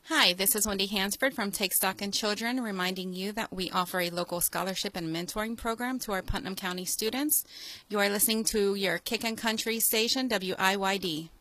Hi, this is Wendy Hansford from Take Stock in Children, reminding you that we offer a local scholarship and mentoring program to our Putnam County students. You are listening to your Kick and Country station, WIYD.